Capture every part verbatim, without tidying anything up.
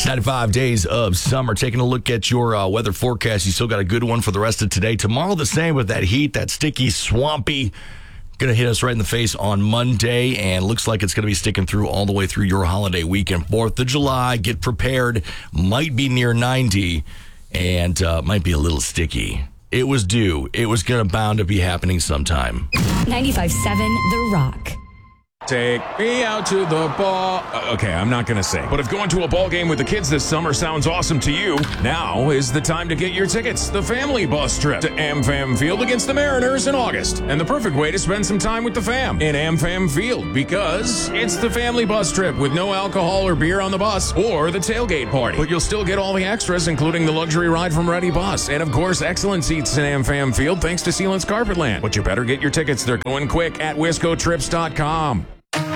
It's ninety-five days of summer. Taking a look at your uh, weather forecast. You still got a good one for the rest of today. Tomorrow, the same with that heat, that sticky, swampy. Going to hit us right in the face on Monday, and looks like it's going to be sticking through all the way through your holiday weekend. fourth of July, get prepared. Might be near ninety, and uh, might be a little sticky. It was due. It was going to bound to be happening sometime. ninety-five point seven The Rock. Take me out to the ball. Uh, okay, I'm not going to say. But if going to a ball game with the kids this summer sounds awesome to you, now is the time to get your tickets. The family bus trip to AmFam Field against the Mariners in August. And the perfect way to spend some time with the fam in AmFam Field, because it's the family bus trip with no alcohol or beer on the bus or the tailgate party. But you'll still get all the extras, including the luxury ride from Ready Bus. And of course, excellent seats in AmFam Field thanks to Sealant's Carpetland. But you better get your tickets. They're going quick at wisco trips dot com.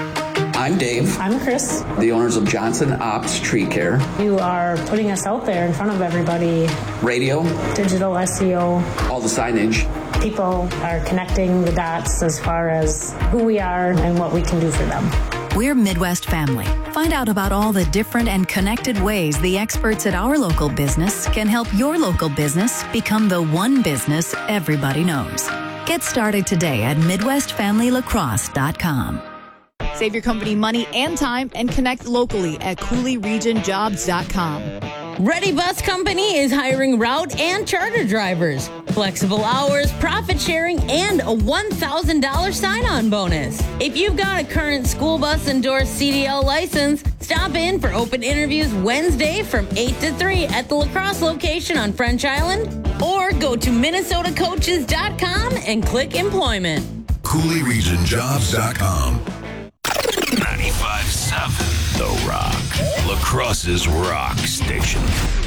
I'm Dave. I'm Chris. The owners of Johnson Ops Tree Care. You are putting us out there in front of everybody. Radio. Digital S E O. All the signage. People are connecting the dots as far as who we are and what we can do for them. We're Midwest Family. Find out about all the different and connected ways the experts at our local business can help your local business become the one business everybody knows. Get started today at midwest family lacrosse dot com. Save your company money and time and connect locally at cooley region jobs dot com. Ready Bus Company is hiring route and charter drivers. Flexible hours, profit sharing, and a one thousand dollars sign-on bonus. If you've got a current school bus endorsed C D L license, stop in for open interviews Wednesday from eight to three at the La Crosse location on French Island, or go to minnesota coaches dot com and click employment. cooley region jobs dot com. ninety-five point seven The Rock, La Crosse's rock station.